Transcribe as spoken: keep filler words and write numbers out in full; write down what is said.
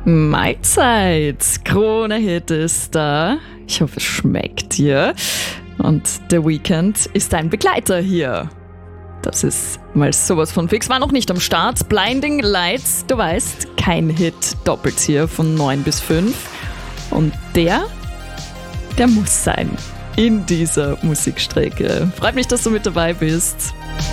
Mahlzeit, Krone-Hit ist da. Ich hoffe, es schmeckt dir. Und The Weeknd ist dein Begleiter hier. Das ist mal sowas von fix. War noch nicht am Start. Blinding Lights, du weißt, kein Hit, doppelt hier von neun bis fünf. Und der, der muss sein in dieser Musikstrecke. Freut mich, dass du mit dabei bist.